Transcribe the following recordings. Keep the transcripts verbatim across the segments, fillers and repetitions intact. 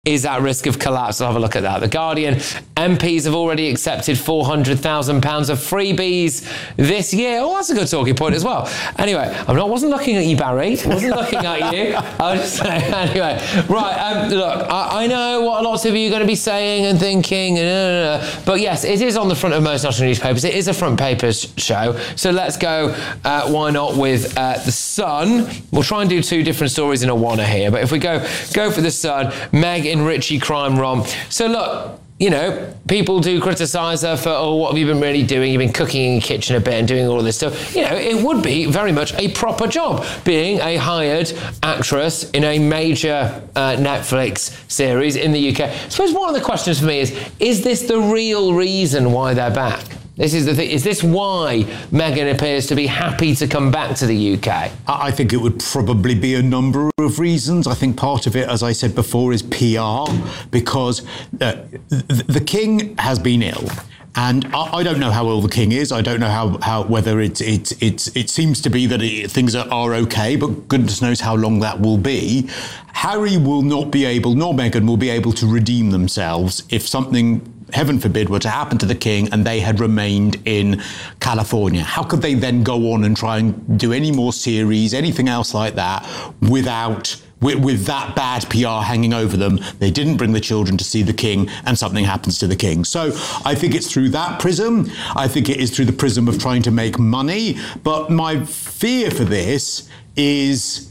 is at risk of collapse. We'll have a look at that. The Guardian, M Ps have already accepted four hundred thousand pounds of freebies this year. Oh, that's a good talking point as well. Anyway, I wasn't looking at you, Barry. I wasn't looking at you. I was just saying, anyway. Right, um, look, I, I know what lots of you are going to be saying and thinking, and, uh, but yes, it is on the front of most national newspapers. It is a front papers show. So let's go, uh, why not, with uh, The Sun. We'll try and do two different stories in a one here, but if we go, go for The Sun, Meg in Richie crime romp. So look, you know, people do criticise her for, oh, what have you been really doing? You've been cooking in your kitchen a bit and doing all of this stuff. You know, it would be very much a proper job being a hired actress in a major uh, Netflix series in the U K. I suppose one of the questions for me is, is this the real reason why they're back? This is the thing. Is this why Meghan appears to be happy to come back to the U K? I think it would probably be a number of reasons. I think part of it, as I said before, is P R, because uh, the King has been ill. And I, I don't know how ill the King is. I don't know how, how whether it's it's it's it seems to be that it, things are, are okay, but goodness knows how long that will be. Harry will not be able, nor Meghan will be able to redeem themselves if something, heaven forbid, were to happen to the King and they had remained in California. How could they then go on and try and do any more series, anything else like that, without with, with that bad P R hanging over them? They didn't bring the children to see the King and something happens to the King. So I think it's through that prism. I think it is through the prism of trying to make money. But my fear for this is,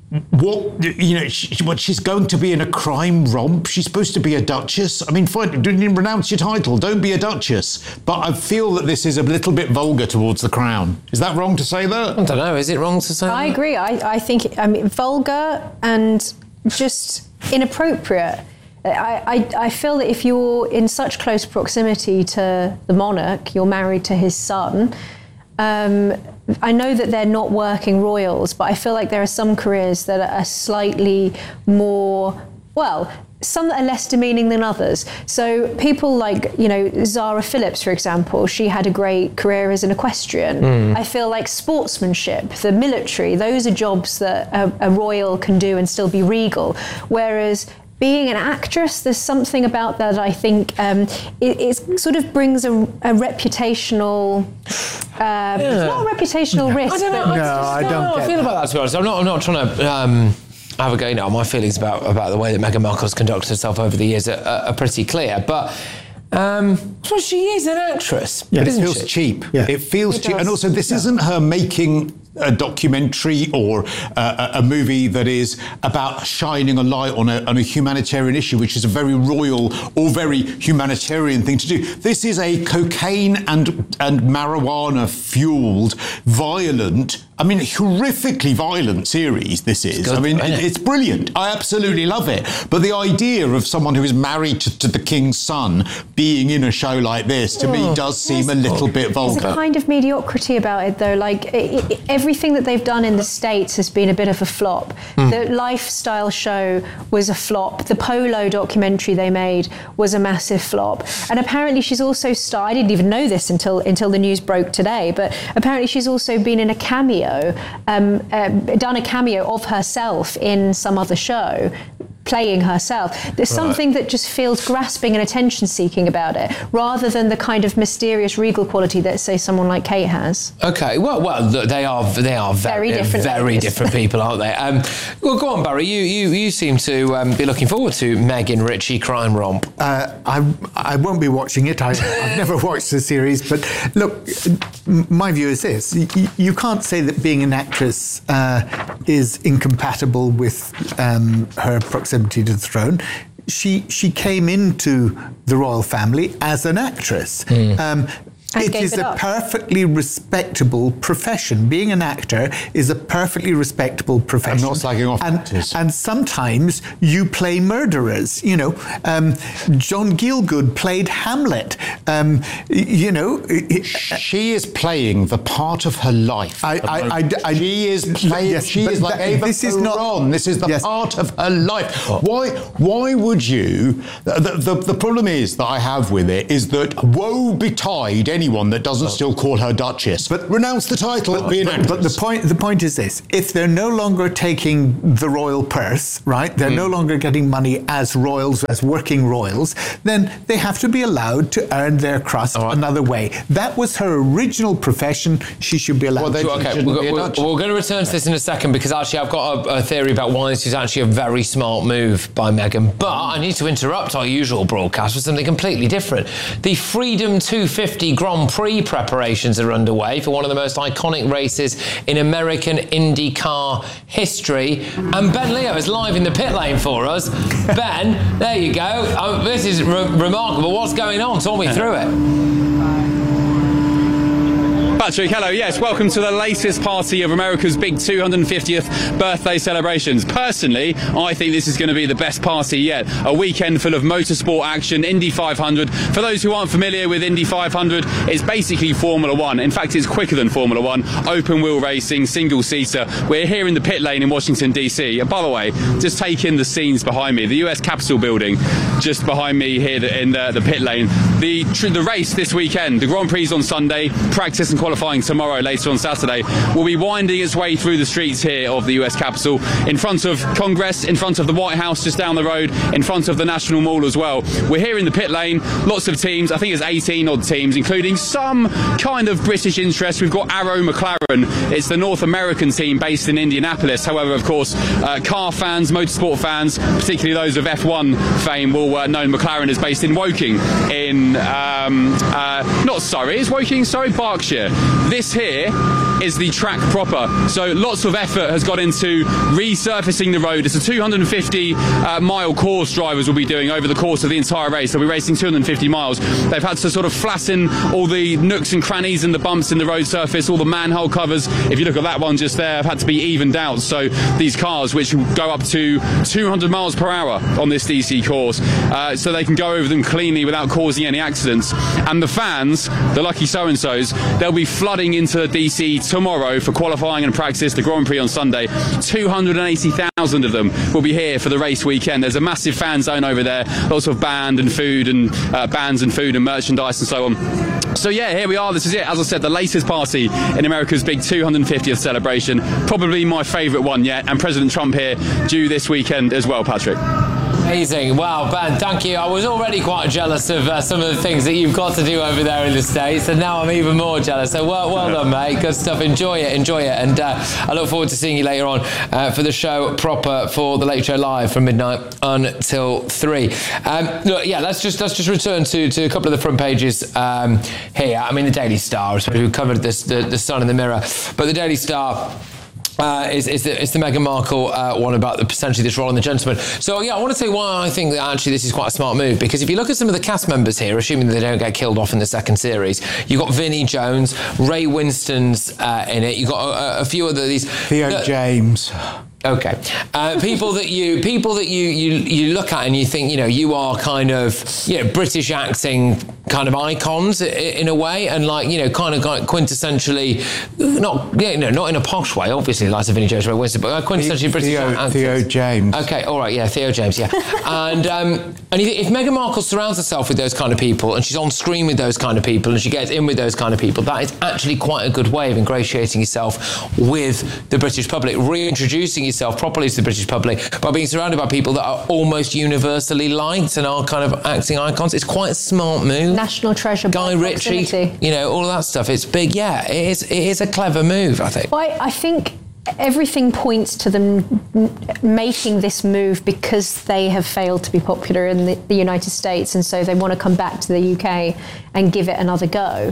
what, you know, she, what, she's going to be in a crime romp. She's supposed to be a duchess. I mean, fine, don't renounce your title. Don't be a duchess. But I feel that this is a little bit vulgar towards the crown. Is that wrong to say that? I don't know. Is it wrong to say I that? agree. I, I think, I mean, vulgar and just inappropriate. I, I, I feel that if you're in such close proximity to the monarch, you're married to his son, um, I know that they're not working royals, but I feel like there are some careers that are slightly more, well, some that are less demeaning than others. So people like, you know, Zara Phillips, for example, she had a great career as an equestrian. Mm. I feel like sportsmanship, the military, those are jobs that a, a royal can do and still be regal. Whereas being an actress, there's something about that I think um, it, it sort of brings a, a reputational, uh, yeah. It's not a reputational risk. I don't know. No, I, just, I don't, don't know how I feel that. about that, to be honest. I'm not, I'm not trying to um, have a go now. My feelings about, about the way that Meghan Markle's conducted herself over the years are, are, are pretty clear. But um, well, she is an actress. Yeah, it isn't feels she? cheap. Yeah. It feels It cheap. does. And also, this yeah. isn't her making a documentary or uh, a movie that is about shining a light on a, on a humanitarian issue, which is a very royal or very humanitarian thing to do. This is a cocaine and and marijuana fueled, violent, I mean, horrifically violent series this is. It's good, I mean, isn't it? it's brilliant. I absolutely love it. But the idea of someone who is married to, to the King's son being in a show like this, to oh, me, does seem a little bit vulgar. There's a kind of mediocrity about it, though. Like, it, it, everything that they've done in the States has been a bit of a flop. Mm. The Lifestyle show was a flop. The Polo documentary they made was a massive flop. And apparently she's also starred, I didn't even know this until until the news broke today, but apparently she's also been in a cameo, um, uh, done a cameo of herself in some other show, playing herself. There's right. something that just feels grasping and attention-seeking about it, rather than the kind of mysterious regal quality that, say, someone like Kate has. Okay, well, well, they are they are very, very different, very ladies. different people, aren't they? Um, well, go on, Barry. You you you seem to um, be looking forward to Meghan Richie crime romp. Uh, I I won't be watching it. I, I've never watched the series, but look, my view is this: you, you can't say that being an actress uh, is incompatible with um, her proximity to the throne. She she came into the royal family as an actress. Mm. Um, And it gave is it a up. perfectly respectable profession. Being an actor is a perfectly respectable profession. I'm not slagging off and, actors. and sometimes you play murderers. You know, um, John Gielgud played Hamlet. Um, you know, she is playing the part of her life. I, I, I, I, she is playing. yes, she but is like that- Ava this is not- Peron. This is the yes. part of her life. Why? Why would you? The, the the problem is that I have with it is that woe betide anyone that doesn't still call her Duchess. But renounce the title. But, be an but, actress. but the point the point is this: if they're no longer taking the royal purse, right? They're mm. no longer getting money as royals, as working royals. Then they have to be allowed to earn their crust right. another way. That was her original profession. She should be allowed. Well, to. Okay, we're, we're, we're going to return to this in a second because actually I've got a, a theory about why this is actually a very smart move by Meghan. But I need to interrupt our usual broadcast with something completely different. The Freedom two fifty Grand Prix preparations are underway for one of the most iconic races in American IndyCar history. And Ben Leo is live in the pit lane for us. Ben, there you go. Um, this is re- remarkable. What's going on? Talk me through it. Patrick, hello. Yes, welcome to the latest party of America's big two hundred fiftieth birthday celebrations. Personally, I think this is going to be the best party yet. A weekend full of motorsport action, Indy five hundred. For those who aren't familiar with Indy five hundred, it's basically Formula One. In fact, it's quicker than Formula One. Open wheel racing, single seater. We're here in the pit lane in Washington, D C. And by the way, just take in the scenes behind me. The U S Capitol building just behind me here in the, the pit lane. The, the race this weekend, the Grand Prix on Sunday, practice and qualifying tomorrow, later on Saturday, will be winding its way through the streets here of the U S Capitol, in front of Congress, in front of the White House just down the road, in front of the National Mall as well. We're here in the pit lane, lots of teams, I think it's eighteen odd teams, including some kind of British interest. We've got Arrow McLaren, it's the North American team based in Indianapolis. However, of course, uh, car fans, motorsport fans, particularly those of F one fame, will uh, know McLaren is based in Woking, in um, uh, not Surrey, is Woking, sorry, Berkshire. This here is the track proper, so lots of effort has gone into resurfacing the road. It's a two hundred fifty uh, mile course drivers will be doing over the course of the entire race. They'll be racing two hundred fifty miles. They've had to sort of flatten all the nooks and crannies and the bumps in the road surface, all the manhole covers. If you look at that one just there, have had to be evened out. So these cars, which go up to two hundred miles per hour on this D C course, uh, so they can go over them cleanly without causing any accidents. And the fans, the lucky so-and-sos, they'll be flooding into D C tomorrow for qualifying and practice, the Grand Prix on Sunday. two hundred eighty thousand of them will be here for the race weekend. There's a massive fan zone over there, lots of band and food and uh, bands and food and merchandise and so on. So yeah, here we are. This is it. As I said, the latest party in America's big two hundred fiftieth celebration. Probably my favourite one yet. And President Trump here due this weekend as well, Patrick. Amazing. Wow, Ben, thank you. I was already quite jealous of uh, some of the things that you've got to do over there in the States, and now I'm even more jealous. So well, well done, mate. Good stuff. Enjoy it, enjoy it. And uh, I look forward to seeing you later on uh, for the show proper for the Late Show Live from midnight until three. Um, look, yeah, let's just let's just return to, to a couple of the front pages um, here. I mean, the Daily Star, I suppose we covered this, the, the Sun and the Mirror, but the Daily Star... Uh, is, is, the, is the Meghan Markle uh, one about the, potentially this role in The Gentleman. So, yeah, I want to say why I think that actually this is quite a smart move, because if you look at some of the cast members here, assuming that they don't get killed off in the second series, you've got Vinnie Jones, Ray Winston's uh, in it, you've got a, a few other these... Theo uh, James... Okay, uh, people that you people that you, you you look at and you think, you know, you are kind of, you know, British acting kind of icons in a way, and like, you know, kind of quintessentially not, you know, not in a posh way, obviously, like Vinnie Jones, Ray Winston, but quintessentially British Theo, actors. Theo James. Okay, all right, yeah, Theo James, yeah, and um, and if Meghan Markle surrounds herself with those kind of people, and she's on screen with those kind of people, and she gets in with those kind of people, that is actually quite a good way of ingratiating yourself with the British public, reintroducing yourself properly to the British public by being surrounded by people that are almost universally liked and are kind of acting icons. It's quite a smart move. National treasure. Guy Ritchie, you know, all of that stuff. It's big. Yeah, it is. It is a clever move, I think. Well, I, I think everything points to them making this move because they have failed to be popular in the, the United States, and so they want to come back to the U K and give it another go.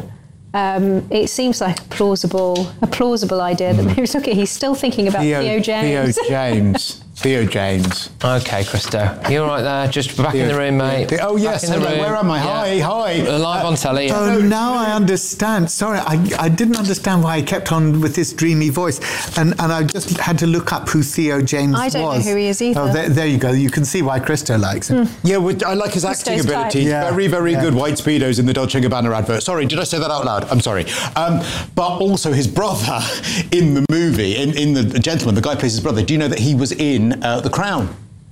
Um, it seems like a plausible, a plausible idea that maybe look at. He's still thinking about Theo, Theo James. Theo James. Theo James. Okay, Christo. You all right there? Just back Theo, in the room, mate. Theo, oh, yes. Hello, where am I? Yeah. Hi, hi. Live uh, on telly. Oh, yeah. Now I understand. Sorry, I, I didn't understand why he kept on with this dreamy voice. And and I just had to look up who Theo James was. I don't was. know who he is either. Oh, there, there you go. You can see why Christo likes him. Mm. Yeah, well, I like his Christo's acting ability. Yeah. Very, very yeah. good. White Speedos in the Dolce and Gabbana advert. Sorry, did I say that out loud? I'm sorry. Um, but also his brother in the movie, in, in The Gentleman, the guy plays his brother. Do you know that he was in uh, The Crown?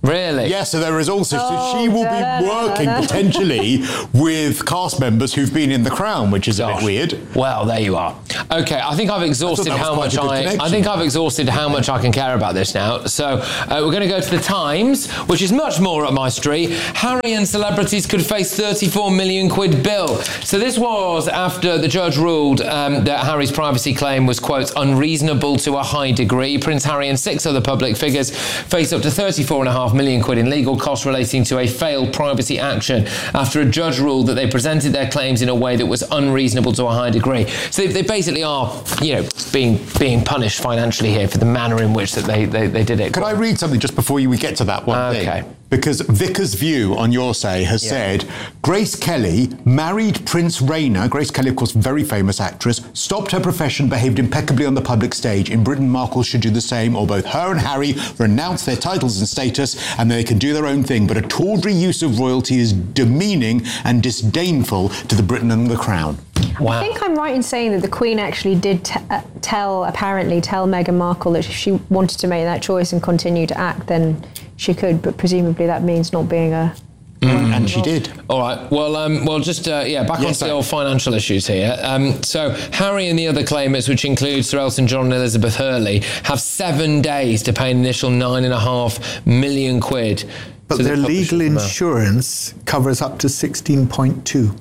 Really? Yeah, so there is also, so Oh, she will be da-da-da-da-da. working potentially with cast members who've been in The Crown, which is a Gosh. bit weird. Well, there you are. Okay, I think I've exhausted that was how quite much a good I. connection. I think I've exhausted how much I can care about this now. So uh, we're going to go to the Times, which is much more up my street. Harry and celebrities could face thirty-four million quid bill. So this was after the judge ruled um, that Harry's privacy claim was, quote, unreasonable to a high degree. Prince Harry and six other public figures face up to thirty-four and a half million quid in legal costs relating to a failed privacy action after a judge ruled that they presented their claims in a way that was unreasonable to a high degree. So they, they basically are, you know, being being punished financially here for the manner in which that they, they, they did it. Could I read something just before you, we get to that one Okay. thing? Because Vicar's View on Your Say has Yeah. said, Grace Kelly married Prince Rainer. Grace Kelly, of course, very famous actress, stopped her profession, behaved impeccably on the public stage. In Britain, Markle should do the same, or both her and Harry renounce their titles and status, and they can do their own thing. But a tawdry use of royalty is demeaning and disdainful to the Britain and the Crown. Wow. I think I'm right in saying that the Queen actually did t- uh, tell, apparently, tell Meghan Markle that if she wanted to make that choice and continue to act, then she could, but presumably that means not being a... And she did. All right. Well, um, well, just uh, yeah, back Yes, onto sir. the old financial issues here. Um, so Harry and the other claimants, which include Sir Elton John and Elizabeth Hurley, have seven days to pay an initial nine and a half million quid. But to the their publishers legal of the- insurance covers up to sixteen point two.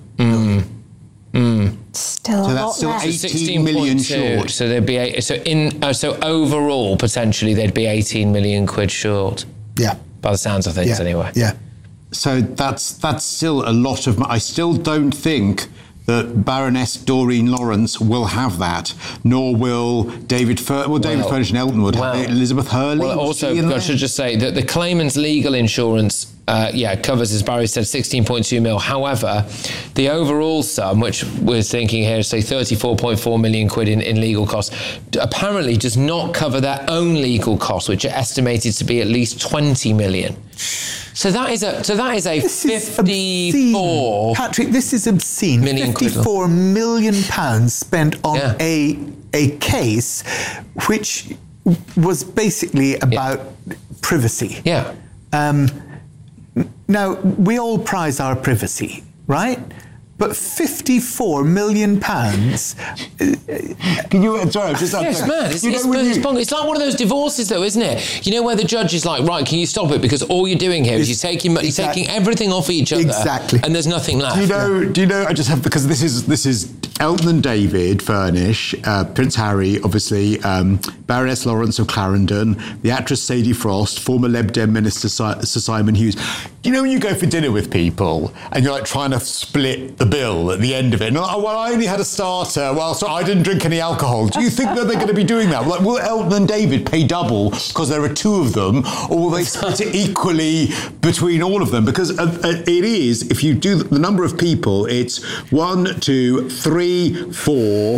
Still So a that's lot still less. eight- eighteen million short. So they'd be eight, so in uh, so overall potentially they'd be eighteen million quid short. Yeah. By the sounds of things, Yeah. anyway. Yeah. So that's that's still a lot of money. I still don't think that Baroness Doreen Lawrence will have that, nor will David Fur- well, David Well, Furnish and Elton would have well, it. Elizabeth Hurley. Well, was also, she in I there? should just say that the claimant's legal insurance, uh, yeah, covers, as Barry said, sixteen point two mil. However, the overall sum, which we're thinking here, say thirty-four point four million quid in, in legal costs, d- apparently does not cover their own legal costs, which are estimated to be at least twenty million. So that is a so that is a This is fifty-four. obscene. Patrick, this is obscene. Million quid. fifty-four million pounds spent on Yeah. a a case which was basically about privacy. Yeah. Um, now, we all prize our privacy, right? But fifty-four million pounds. Can you? Sorry, I'm just. Yeah, it's mad. It's, You it's, know, when it's, you- bonk- it's like one of those divorces, though, isn't it? You know, where the judge is like, right, can you stop it? Because all you're doing here is you're taking, you're Exactly. taking everything off each other. Exactly. And there's nothing left. Do you know? Do you know? I just have because this is this is Elton and David Furnish, uh, Prince Harry, obviously, um, Baroness Lawrence of Clarendon, the actress Sadie Frost, former Lib Dem Minister Si- Sir Simon Hughes. You know when you go for dinner with people and you're like trying to split the bill at the end of it? And, oh, well, I only had a starter. Well, so I didn't drink any alcohol. Do you think that they're going to be doing that? Like, will Elton and David pay double because there are two of them, or will they split it equally between all of them? Because uh, uh, it is, if you do the number of people, it's one, two, three, four,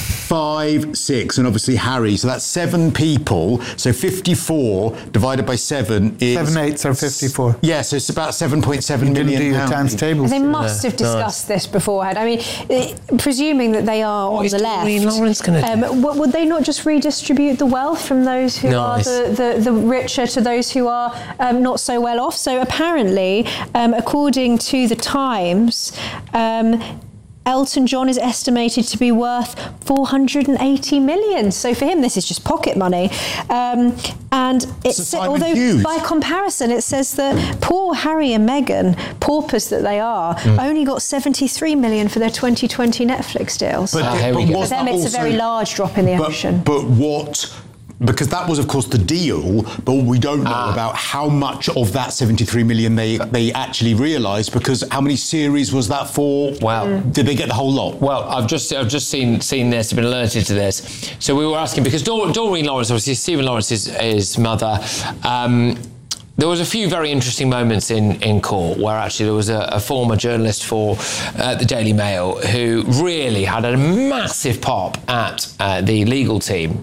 five, six, and obviously Harry. So that's seven people. So fifty-four divided by seven is... Seven eighths are fifty-four. Yeah, so it's about seven point seven You didn't million do your pounds. times tables. They must have discussed this beforehand. I mean, eh, presuming that they are on is the left, Doreen Lawrence gonna do? um, w- would they not just redistribute the wealth from those who Nice. are the, the, the richer to those who are um, not so well off? So apparently, um, according to the Times, um, Elton John is estimated to be worth four hundred eighty million. So for him, this is just pocket money. Um, and it's So Simon although Hughes. by comparison, it says that poor Harry and Meghan, paupers that they are, only got seventy-three million for their twenty twenty Netflix deals. But, Ah, here we but go. was For them, that it's also- a very large drop in the but, ocean. But what... Because that was, of course, the deal, but we don't know Ah. about how much of that seventy-three million they they actually realised. Because how many series was that for? Wow. Did they get the whole lot? Well, I've just I've just seen seen this, I've been alerted to this. So we were asking, because Dor- Doreen Lawrence, obviously Stephen Lawrence's his mother, um, there was a few very interesting moments in, in court where actually there was a, a former journalist for uh, the Daily Mail who really had a massive pop at uh, the legal team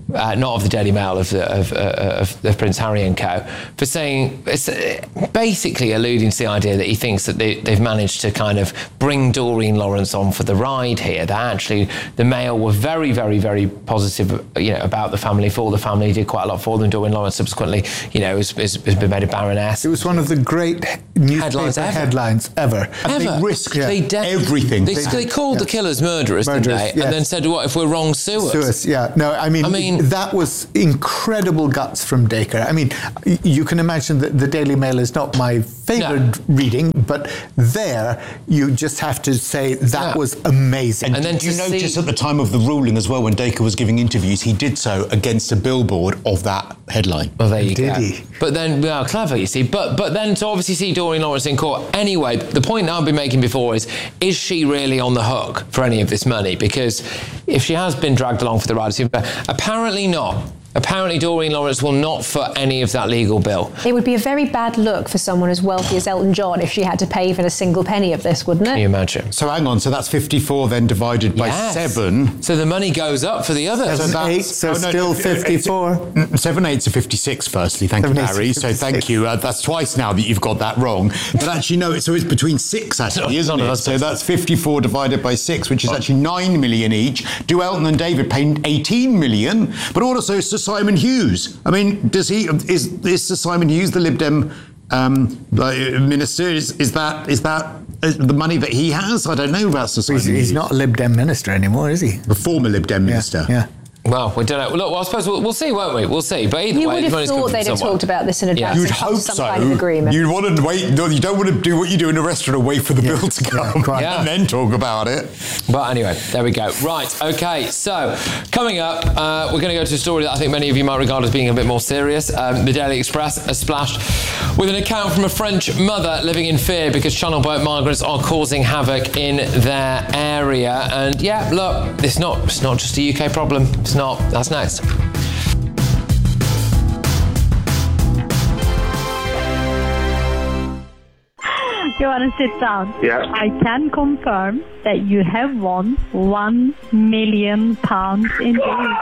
uh, not of the Daily Mail, of, the, of, uh, of, of Prince Harry and co, for saying, it's basically alluding to the idea that he thinks that they, they've managed to kind of bring Doreen Lawrence on for the ride here, that actually the Mail were very, very, very positive, you know, about the family, for the family, did quite a lot for them. Doreen Lawrence subsequently, you know, has, has been made a Baroness. It was one of the great newspaper Headlines ever. headlines ever. And Ever. they risked Yeah. They de- everything. They, they called Yeah. the killers murderers, Murderers, didn't they? yes. And then said, what if we're wrong, sue us? Sue us, yeah. No, I mean, I mean- that was incredible guts from Dacre. I mean, y- you can imagine that the Daily Mail is not my favourite reading, but there you just have to say that Yeah. was amazing. And then Did you to notice see- at the time of the ruling as well, when Dacre was giving interviews, he did so against a billboard of that headline. Well, there you Did go. he? But then, well, clever, you see. But but then to obviously see Doreen Lawrence in court. Anyway, the point I've been making before is, is she really on the hook for any of this money? Because if she has been dragged along for the ride, apparently not. Apparently Doreen Lawrence will not foot any of that legal bill. It would be a very bad look for someone as wealthy as Elton John if she had to pay even a single penny of this, wouldn't Can you it? imagine? So hang on, so that's fifty-four then divided by Yes. seven. So the money goes up for the others. Seven, that's- eight, so oh, no, still no, fifty-four. Mm, Seven eights are fifty-six, firstly. Thank Seven you, eights are Harry. So fifty-six. thank you. Uh, that's twice now that you've got that wrong. But actually, no, so it's between six, actually, isn't None of it? us So does. that's fifty-four divided by six, which is actually nine million each. Do Elton and David pay eighteen million? But also Sir Simon Hughes. I mean, does he, is, is Sir Simon Hughes the Lib Dem um, like, minister? Is, is that is that uh, the money that he has? I don't know about Sir Simon He's, Hughes. he's not a Lib Dem minister anymore, is he? The former Lib Dem minister. Yeah. Well, we don't know. Look, well, I suppose we'll, we'll see, won't we? We'll see. But either You way, would the have money's coming thought from they'd have somewhere. talked about this in advance. Yeah. and You'd come to hope some so. kind of agreement. You'd want to wait. No, you don't want to do what you do in a restaurant and wait for the Yeah. bill to Yeah, come quite. Yeah. and then talk about it. But anyway, there we go. Right, okay, so coming up, uh, we're going to go to a story that I think many of you might regard as being a bit more serious. Um, the Daily Express has splashed with an account from a French mother living in fear because channel boat migrants are causing havoc in their area. And yeah, look, it's not, it's not just a U K problem. It's not. That's next. You want to sit down? Yeah. I can confirm that you have won one million pounds in days.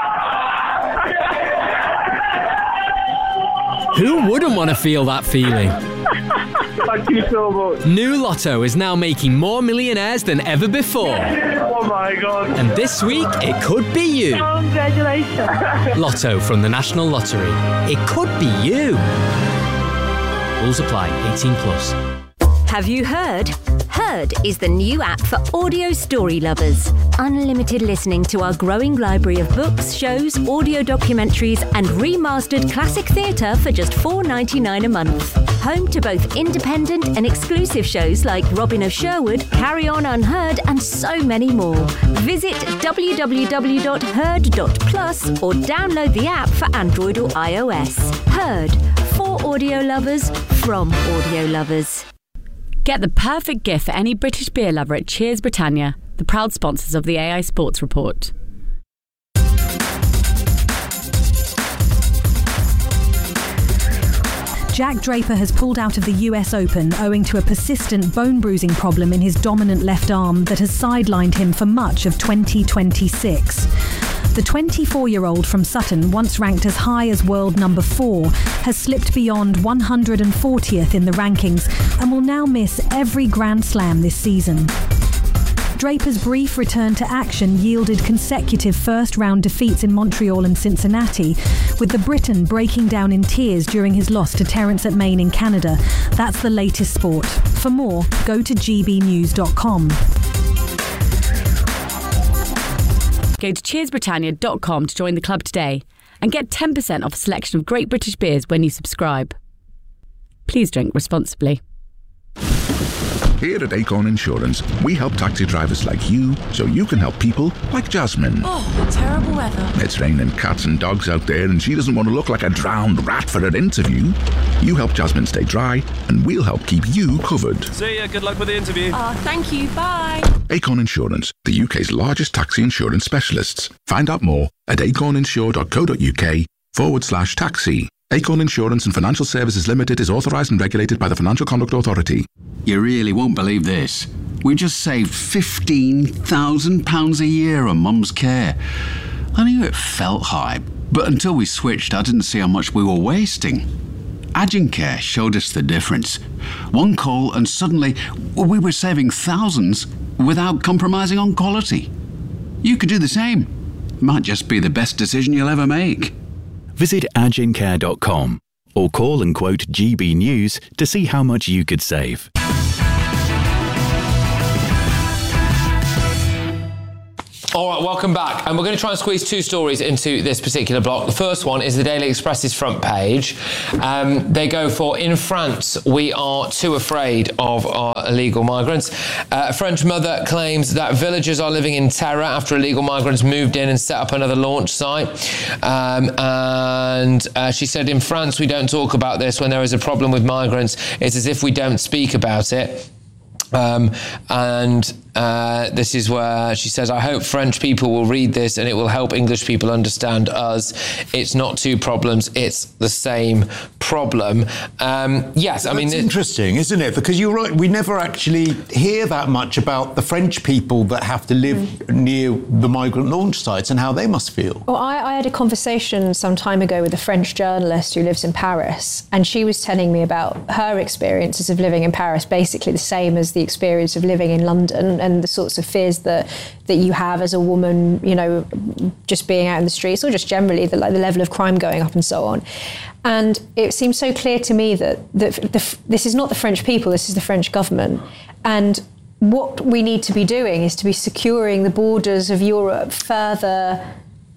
Who wouldn't want to feel that feeling? Thank you so much. New Lotto is now making more millionaires than ever before. Oh my god. And this week, it could be you. Congratulations. Lotto from the National Lottery. It could be you. Rules apply. eighteen plus. Have you heard? Heard is the new app for audio story lovers. Unlimited listening to our growing library of books, shows, audio documentaries, and remastered classic theatre for just four dollars ninety-nine a month. Home to both independent and exclusive shows like Robin of Sherwood, Carry On Unheard, and so many more. Visit w w w dot heard dot plus or download the app for Android or iOS. Heard, for audio lovers, from audio lovers. Get the perfect gift for any British beer lover at Cheers Britannia, the proud sponsors of the A I Sports Report. Jack Draper has pulled out of the U S Open owing to a persistent bone-bruising problem in his dominant left arm that has sidelined him for much of twenty twenty-six. The twenty-four-year-old from Sutton, once ranked as high as world number four, has slipped beyond one hundred fortieth in the rankings and will now miss every Grand Slam this season. Draper's brief return to action yielded consecutive first-round defeats in Montreal and Cincinnati, with the Briton breaking down in tears during his loss to Terence at Main in Canada. That's the latest sport. For more, go to g b news dot com. Go to cheers britannia dot com to join the club today and get ten percent off a selection of great British beers when you subscribe. Please drink responsibly. Here at Acorn Insurance, we help taxi drivers like you so you can help people like Jasmine. Oh, terrible weather. It's raining cats and dogs out there and she doesn't want to look like a drowned rat for her interview. You help Jasmine stay dry and we'll help keep you covered. See ya, good luck with the interview. Oh, thank you, bye. Acorn Insurance, the U K's largest taxi insurance specialists. Find out more at acorninsure dot co dot uk forward slash taxi. Acorn Insurance and Financial Services Limited is authorised and regulated by the Financial Conduct Authority. You really won't believe this. We just saved fifteen thousand pounds a year on Mum's care. I knew it felt high, But until we switched, I didn't see how much we were wasting. Agincare showed us the difference. One call and suddenly we were saving thousands without compromising on quality. You could do the same. Might just be the best decision you'll ever make. Visit agincare dot com or call and quote G B News to see how much you could save. All right, welcome back. And we're going to try and squeeze two stories into this particular block. The first one is the Daily Express's front page. Um, they go for, in France, we are too afraid of our illegal migrants. Uh, a French mother claims that villagers are living in terror after illegal migrants moved in and set up another launch site. Um, and uh, she said, in France, we don't talk about this. When there is a problem with migrants, it's as if we don't speak about it. Um, and uh, this is where she says, I hope French people will read this and it will help English people understand us. It's not two problems, it's the same problem. Um, yes, I That's mean... It's interesting, isn't it? Because you're right, we never actually hear that much about the French people that have to live mm. near the migrant launch sites and how they must feel. Well, I, I had a conversation some time ago with a French journalist who lives in Paris, and she was telling me about her experiences of living in Paris, basically the same as the experience of living in London, and the sorts of fears that that you have as a woman, you know, just being out in the streets, or just generally the, like, the level of crime going up and so on. And it seems so clear to me that, that the, this is not the French people, this is the French government. And what we need to be doing is to be securing the borders of Europe further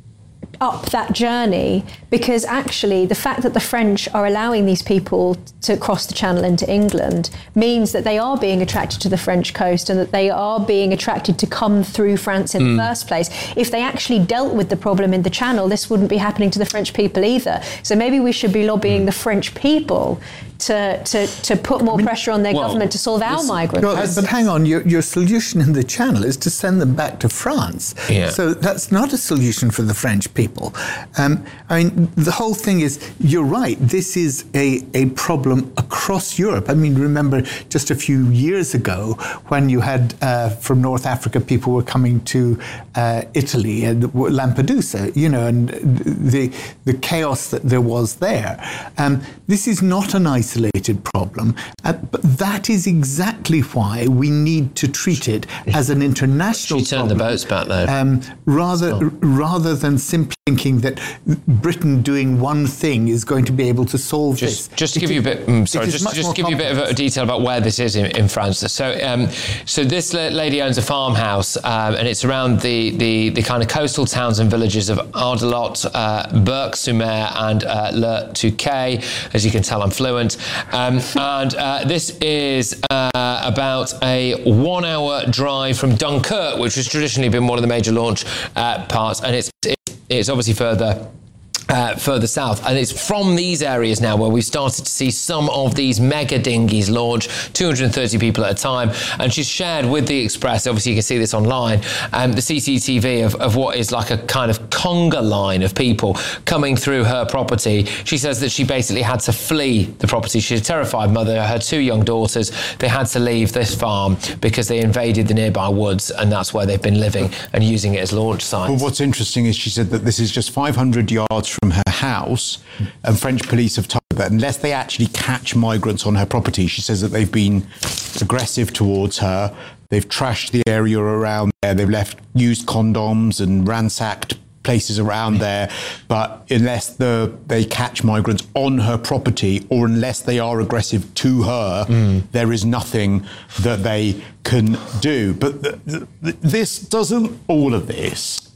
up that journey, because actually the fact that the French are allowing these people to cross the channel into England means that they are being attracted to the French coast and that they are being attracted to come through France in mm. the first place. If they actually dealt with the problem in the channel, this wouldn't be happening to the French people either. So maybe we should be lobbying mm. the French people to, to, to put more I mean, pressure on their well, government to solve our migrant no, But hang on, your, your solution in the channel is to send them back to France. Yeah. So that's not a solution for the French people. Um, I mean, the whole thing is, you're right, this is a, a problem across Europe. I mean, remember just a few years ago when you had uh, from North Africa, people were coming to uh, Italy and Lampedusa, you know, and the, the chaos that there was there. Um, this is not an isolated problem, uh, but that is exactly why we need to treat it as an international problem. She turned problem, the boats back though. Um, rather, so. rather than simply thinking that Britain doing one thing is going to be able to solve just, this. Just to it give is, you a bit, um, sorry, just, just give you a bit of a complex. detail about where this is in, in France. So, um, so this lady owns a farmhouse, um, and it's around the, the, the kind of coastal towns and villages of Ardelot, uh, Berck-sur-Mer, and uh, Le Touquet. As you can tell, I'm fluent. Um, and uh, this is uh, about a one-hour drive from Dunkirk, which has traditionally been one of the major launch uh, parts, and it's it's, it's obviously further. Uh, further south, and it's from these areas now where we've started to see some of these mega dinghies launch, two hundred thirty people at a time. And she's shared with the Express, obviously you can see this online, um, the C C T V of, of what is like a kind of conga line of people coming through her property. She says that she basically had to flee the property. She's a terrified mother, her two young daughters, they had to leave this farm because they invaded the nearby woods, and that's where they've been living and using it as launch sites. Well, what's interesting is she said that this is just five hundred yards from her house, and French police have told her that unless they actually catch migrants on her property, she says that they've been aggressive towards her. They've trashed the area around there. They've left used condoms and ransacked places around there. But unless the they catch migrants on her property, or unless they are aggressive to her, mm. there is nothing that they can do. But th- th- this doesn't, all of this,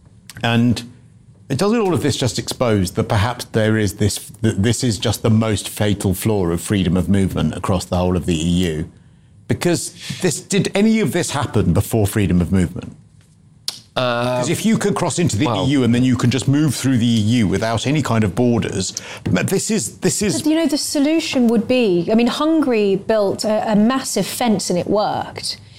and it doesn't all of this just expose that perhaps there is this, that this is just the most fatal flaw of freedom of movement across the whole of the E U? Because this, did any of this happen before freedom of movement? Because uh, if you could cross into the well, E U and then you can just move through the E U without any kind of borders, this is this is. You know, the solution would be, I mean, Hungary built a, a massive fence and it worked.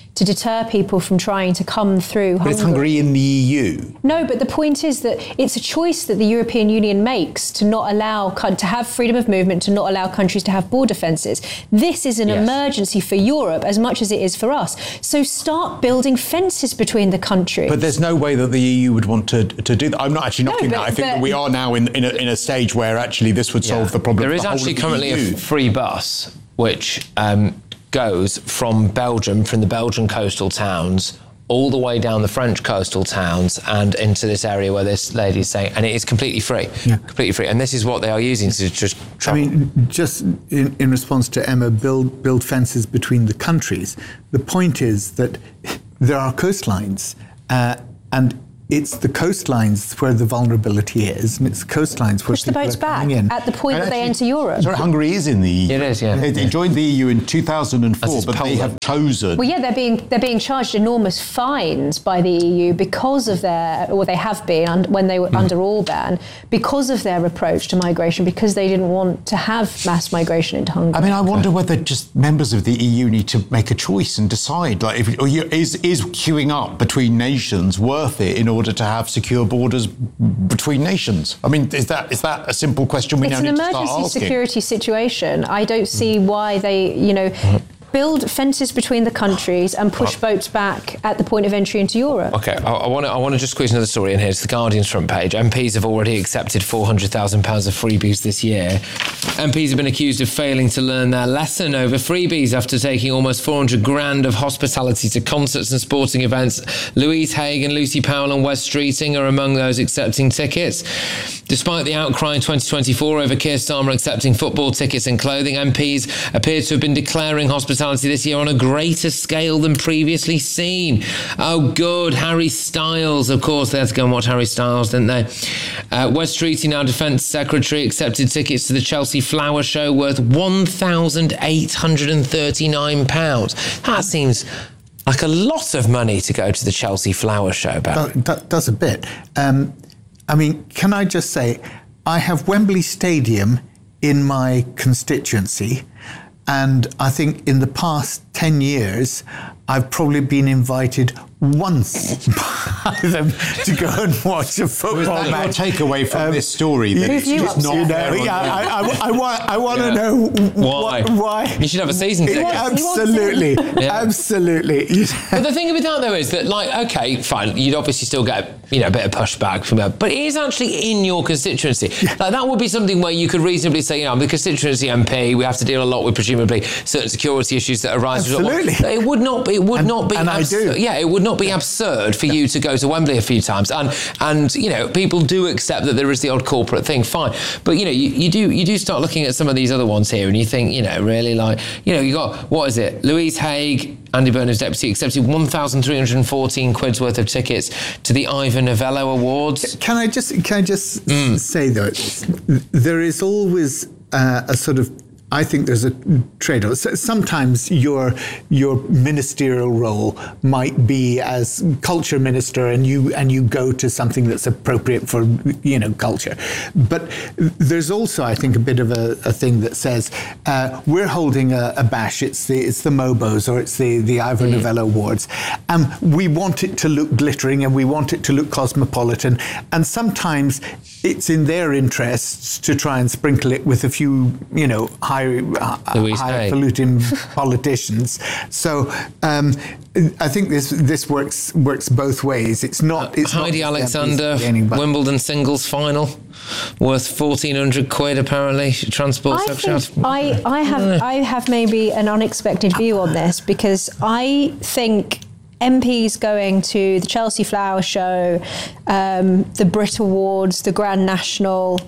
to deter people from trying to come through But Hungary. it's Hungary in the E U. No, but the point is that it's a choice that the European Union makes to not allow, to have freedom of movement, to not allow countries to have border fences. This is an Yes. emergency for Europe as much as it is for us. So start building fences between the countries. But there's no way that the E U would want to to do that. I'm not actually No, knocking but- that. I think but- that we are now in, in, a, in a stage where actually this would solve Yeah. the problem. There of is the whole actually of the currently E U. a free bus which um, goes from Belgium, from the Belgian coastal towns, all the way down the French coastal towns and into this area where this lady is saying, and it is completely free, Yeah. completely free. And this is what they are using to just I mean, just in, in response to Emma, build build fences between the countries. The point is that there are coastlines, uh, and it's the coastlines where the vulnerability is, and it's the coastlines where push the people boats are back coming in. at the point And that they actually- enter Europe. Sorry, Hungary is in the E U. It is, yeah. It, it joined the E U in two thousand four, As is but they Poland. have chosen. Well, yeah, they're being they're being charged enormous fines by the E U because of their, or they have been un, when they were Mm. under Orban, because of their approach to migration, because they didn't want to have mass migration into Hungary. I mean, I wonder whether just members of the E U need to make a choice and decide, like, if or you, is is queuing up between nations worth it in order to have secure borders between nations? I mean, is that is that a simple question we It's now an need to start emergency asking? security situation. I don't see why they, you know, build fences between the countries and push boats back at the point of entry into Europe. Okay, I, I want to I want to just squeeze another story in here. It's the Guardian's front page. M Ps have already accepted four hundred thousand pounds of freebies this year. M Ps have been accused of failing to learn their lesson over freebies after taking almost four hundred grand of hospitality to concerts and sporting events. Louise Haigh and Lucy Powell and Wes Streeting are among those accepting tickets. Despite the outcry in twenty twenty-four over Keir Starmer accepting football tickets and clothing, M Ps appear to have been declaring hospitality this year on a greater scale than previously seen. Oh, good. Harry Styles, of course, they had to go and watch Harry Styles, didn't they? Uh, Wes Streeting, now Defence Secretary, accepted tickets to the Chelsea Flower Show worth one thousand eight hundred thirty-nine pounds. That seems like a lot of money to go to the Chelsea Flower Show, Barry. That, that does a bit. Um, I mean, can I just say, I have Wembley Stadium in my constituency, and I think in the past ten years, I've probably been invited once by them to go and watch a football Was that match. your takeaway from Um, this story? That it's you just upset? not You know, fair on yeah, you? I, I, I want, I want Yeah. to know Why? wh- why. You should have a season ticket. Absolutely, Yeah. absolutely. But the thing with that, though, is that, like, okay, fine, you'd obviously still get, you know, a bit of pushback from that, but it is actually in your constituency. Like, that would be something where you could reasonably say, you know, I'm the constituency M P, we have to deal a lot with presumably certain security issues that arise. Absolutely. It would not be, it would And- not be, and I do. yeah, it would not be absurd for you to go to Wembley a few times, and and you know, people do accept that there is the odd corporate thing, fine, but you know, you, you do you do start looking at some of these other ones here, and you think, you know, really, like, you know, you got, what is it, Louise Haigh, Andy Burnham's deputy, accepted one thousand three hundred fourteen quid's worth of tickets to the Ivor Novello Awards. Can I just can I just Mm. say though, there is always uh, a sort of, I think there's a trade-off. So sometimes your your ministerial role might be as culture minister, and you and you go to something that's appropriate for, you know, culture. But there's also, I think, a bit of a, a thing that says uh, we're holding a, a bash. It's the it's the Mobos or it's the the Ivor Mm. Novello Awards, and we want it to look glittering and we want it to look cosmopolitan. And sometimes it's in their interests to try and sprinkle it with a few, you know, high. Uh, Louise Haigh. highfalutin politicians. So um, I think this this works works both ways. It's not. It's Heidi not Alexander, gaining, but- Wimbledon singles final, worth fourteen hundred quid apparently. Transport I secretary. think I, I have I have maybe an unexpected view on this, because I think M Ps going to the Chelsea Flower Show, um, the Brit Awards, the Grand National,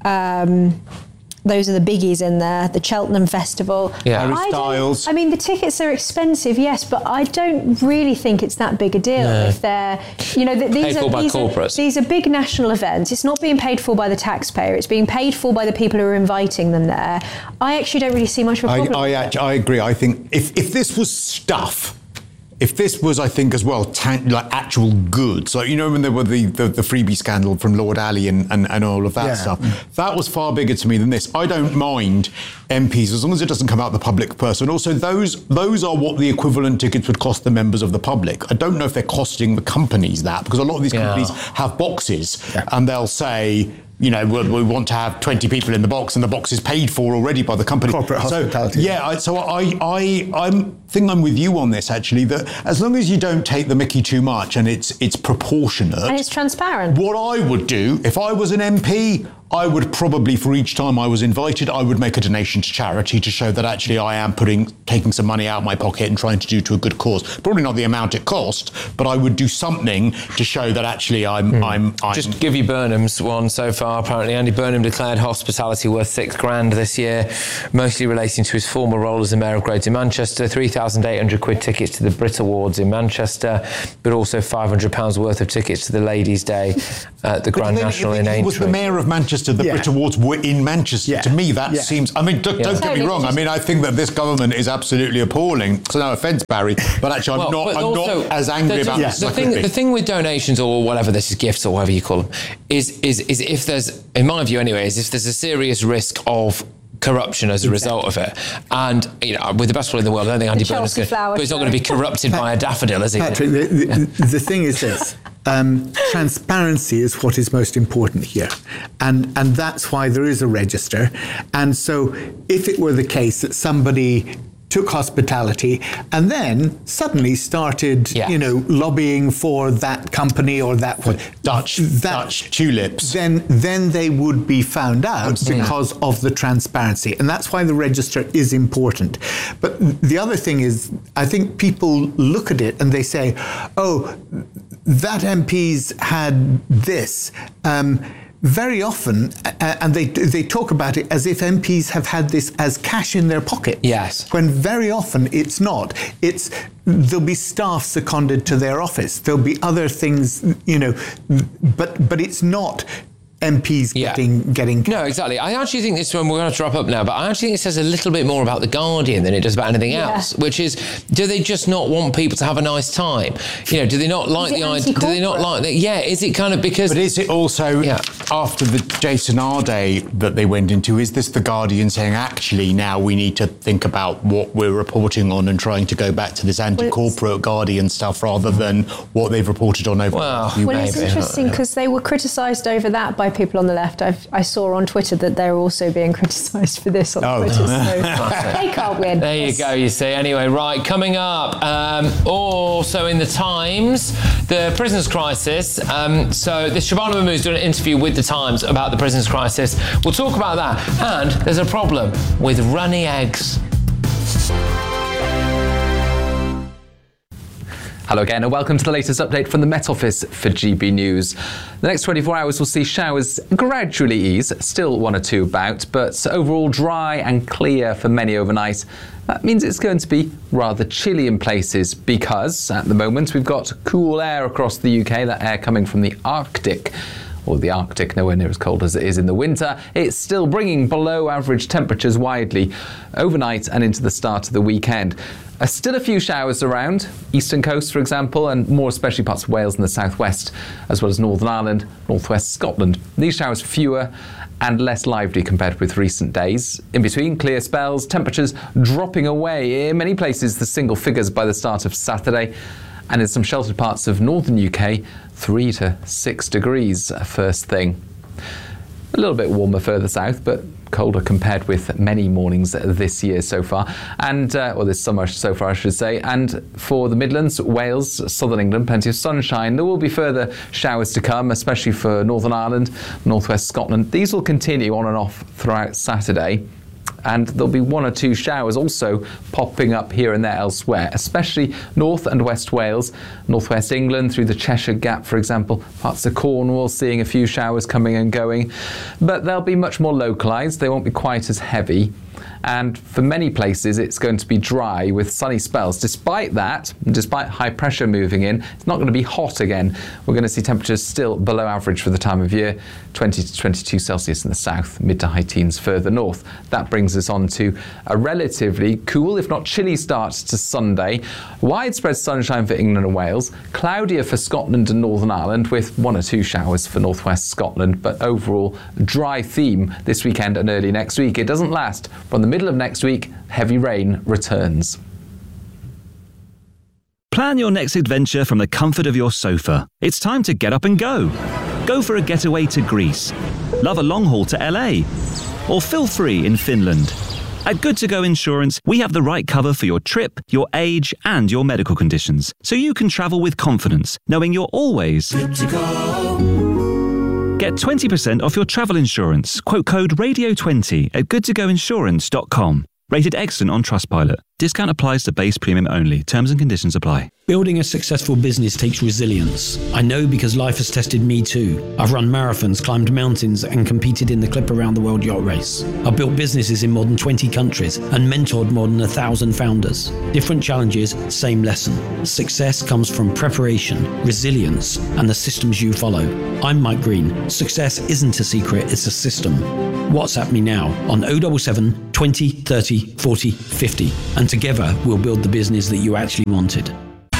um, those are the biggies in there, the Cheltenham Festival. Yeah. Harry I don't- Styles. I mean, the tickets are expensive, yes, but I don't really think it's that big a deal No. if they're, you know, th- these Paid are for by these are, corporates. these are big national events. It's not being paid for by the taxpayer. It's being paid for by the people who are inviting them there. I actually don't really see much of a I, problem. I, actually, I agree. I think if, if this was stuff, if this was, I think, as well, tan- like actual goods, like, you know, when there were the, the, the freebie scandal from Lord Ali and, and, and all of that Yeah. stuff, that was far bigger to me than this. I don't mind M Ps as long as it doesn't come out the public purse. And also, those those are what the equivalent tickets would cost the members of the public. I don't know if they're costing the companies that, because a lot of these Yeah. companies have boxes, and they'll say, you know, we, we want to have twenty people in the box, and the box is paid for already by the company. Corporate so, hospitality. Yeah, I, so I, I, I'm think I'm with you on this, actually, that as long as you don't take the mickey too much and it's it's proportionate. And it's transparent. What I would do, if I was an M P, I would probably, for each time I was invited, I would make a donation to charity to show that actually I am putting, taking some money out of my pocket and trying to do to a good cause. Probably not the amount it cost, but I would do something to show that actually I'm, Hmm. I'm, I'm. Just give you Burnham's one so far. Apparently, Andy Burnham declared hospitality worth six grand this year, mostly relating to his former role as the Mayor of Greater Manchester. three thousand eight hundred quid tickets to the Brit Awards in Manchester, but also five hundred pounds worth of tickets to the Ladies' Day at the But Grand then National if in he Aintree. was the Mayor of Manchester, the Yeah. Brit Awards were in Manchester. Yeah. To me, that Yeah. seems, I mean, d- Yeah. don't get me Totally. wrong. I mean, I think that this government is absolutely appalling. So no offence, Barry, but actually I'm Well, not, but I'm also, not as angry the, about the, this as the I thing. could be. The thing with donations or whatever this is, gifts or whatever you call them, is is is if there's, in my view anyway, is if there's a serious risk of corruption as a result of it, and you know, with the best will in the world, I don't think Andy The Burnham's Chelsea going, flower but he's not going to be corrupted by a daffodil, is he? Patrick, the, the, the thing is this. Um, transparency is what is most important here. And, and that's why there is a register. And so if it were the case that somebody took hospitality and then suddenly started, Yeah. you know, lobbying for that company or that Dutch, that, Dutch tulips. then then they would be found out because of the transparency, and that's why the register is important. But the other thing is, I think people look at it and they say, "Oh, that M P's had this." Um, very often, uh, and they they talk about it as if M Ps have had this as cash in their pocket. Yes. When very often it's not. It's there'll be staff seconded to their office. There'll be other things, you know, but but it's not M Ps Yeah. getting getting. No, exactly. I actually think this one, we're going to wrap up now, but I actually think it says a little bit more about The Guardian than it does about anything Yeah. else, which is, do they just not want people to have a nice time? You know, do they not like it the idea? Do they not anti-corporate? like the, yeah, is it kind of because... But is it also, Yeah. after the Jason R Day that they went into, is this the Guardian saying, actually, now we need to think about what we're reporting on and trying to go back to this anti-corporate Guardian stuff rather than what they've reported on over Well, the few Well, days? it's interesting because they were criticised over that by people on the left. I've, I saw on Twitter that they're also being criticised for this on Oh. Twitter. So they can't win. There you go, you see. Anyway, right, coming up, um, also in the Times, the prisons crisis. Um, so this Shabana Mahmood's doing an interview with the Times about the prisons crisis. We'll talk about that. And there's a problem with runny eggs. Hello again and welcome to the latest update from the Met Office for G B News. The next twenty-four hours will see showers gradually ease, still one or two about, but overall dry and clear for many overnight. That means it's going to be rather chilly in places because at the moment we've got cool air across the U K, that air coming from the Arctic. Or the Arctic, nowhere near as cold as it is in the winter. It's still bringing below average temperatures widely overnight and into the start of the weekend. Uh, still a few showers around, eastern coast for example, and more especially parts of Wales and the southwest, as well as Northern Ireland, northwest Scotland. These showers fewer and less lively compared with recent days. In between, clear spells, temperatures dropping away in many places the single figures by the start of Saturday. And in some sheltered parts of northern U K, three to six degrees first thing. A little bit warmer further south, but colder compared with many mornings this year so far, and uh, or this summer so far I should say. And for the Midlands, Wales, southern England, plenty of sunshine. There will be further showers to come, especially for Northern Ireland, northwest Scotland. These will continue on and off throughout Saturday. And there'll be one or two showers also popping up here and there elsewhere, especially North and West Wales, Northwest England through the Cheshire Gap, for example, parts of Cornwall seeing a few showers coming and going. But they'll be much more localised, they won't be quite as heavy. and for many places it's going to be dry with sunny spells. Despite that, despite high pressure moving in, it's not going to be hot again. We're going to see temperatures still below average for the time of year, twenty to twenty-two Celsius in the south, mid to high teens further north. That brings us on to a relatively cool, if not chilly start to Sunday. Widespread sunshine for England and Wales, cloudier for Scotland and Northern Ireland with one or two showers for northwest Scotland, but overall dry theme this weekend and early next week. It doesn't last. From the middle of next week, heavy rain returns. Plan your next adventure from the comfort of your sofa. It's time to get up and go. Go for a getaway to Greece. Love a long haul to L A. Or feel free in Finland. At Good To Go Insurance, we have the right cover for your trip, your age, and your medical conditions, so you can travel with confidence, knowing you're always good to go. Get twenty percent off your travel insurance. Quote code radio twenty at good to go insurance dot com. Rated excellent on Trustpilot. Discount applies to base premium only. Terms and conditions apply. Building a successful business takes resilience. I know because life has tested me too. I've run marathons, climbed mountains, and competed in the Clip Around the World Yacht Race. I've built businesses in more than twenty countries and mentored more than a thousand founders. Different challenges, same lesson. Success comes from preparation, resilience, and the systems you follow. I'm Mike Green. Success isn't a secret, it's a system. WhatsApp me now on oh seven seven, twenty, thirty, forty, fifty, and together we'll build the business that you actually wanted.